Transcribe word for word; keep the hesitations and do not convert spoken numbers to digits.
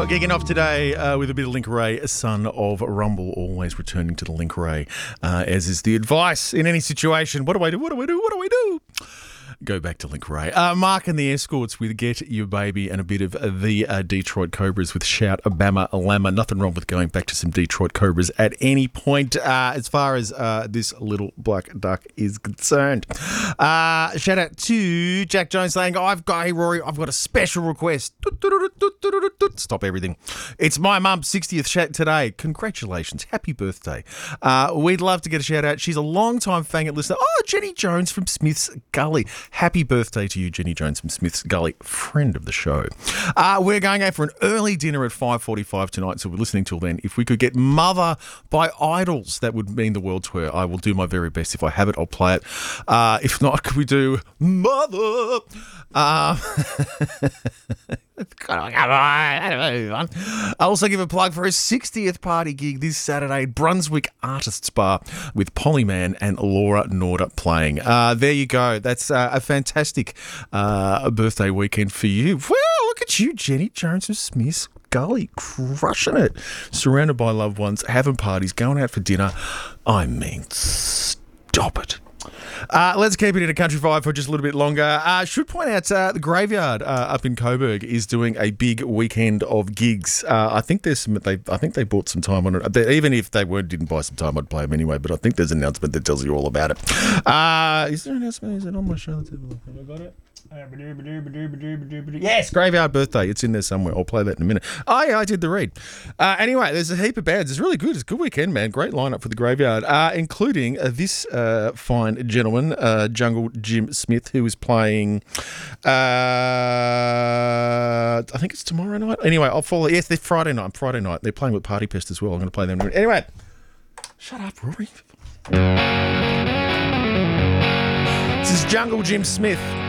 Kicking off today uh, with a bit of Link Ray, son of Rumble, always returning to the Link Ray, uh, as is the advice in any situation. What do I do? What do I do? What do I do? Go back to Link Ray. Uh, Mark and the Escorts with Get Your Baby and a bit of uh, the uh, Detroit Cobras with Shout Bama Lama. Nothing wrong with going back to some Detroit Cobras at any point uh, as far as uh, this little black duck is concerned. Uh, shout out to Jack Jones saying, I've got, hey Rory, I've got a special request. Stop everything. It's my mum's sixtieth shout today. Congratulations. Happy birthday. Uh, we'd love to get a shout out. She's a long-time fangirl listener. Oh, Jenny Jones from Smith's Gully. Happy birthday to you, Jenny Jones from Smith's Gully, friend of the show. Uh, we're going out for an early dinner at five forty-five tonight, so we're listening till then. If we could get Mother by Idols, that would mean the world to her. I will do my very best. If I have it, I'll play it. Uh, if not, could we do Mother? Uh, Come on, I'll also give a plug for his sixtieth party gig this Saturday at Brunswick Artists Bar with Polyman and Laura Norda playing. Uh, there you go. That's uh, a fantastic uh, birthday weekend for you. Well, look at you, Jenny Jones of Smith's Gully, crushing it. Surrounded by loved ones, having parties, going out for dinner. I mean, stop it. Uh, let's keep it in a country vibe for just a little bit longer. I uh, should point out uh, the Graveyard uh, up in Coburg is doing a big weekend of gigs. Uh, I think there's some. They, I think they bought some time on it. They, even if they weren't, didn't buy some time, I'd play them anyway. But I think there's an announcement that tells you all about it. Uh, is there an announcement? Is it on my show? Let's have a look. Have I got it? Yes, Graveyard Birthday. It's in there somewhere. I'll play that in a minute. Oh, yeah, I did the read. Uh, anyway, there's a heap of bands. It's really good. It's a good weekend, man. Great lineup for the Graveyard, uh, including uh, this uh, fine gentleman, uh, Jungle Jim Smith, who is playing, uh, I think it's tomorrow night. Anyway, I'll follow. Yes, they're Friday night. Friday night. They're playing with Party Pest as well. I'm going to play them. Anyway, shut up, Rory. This is Jungle Jim Smith.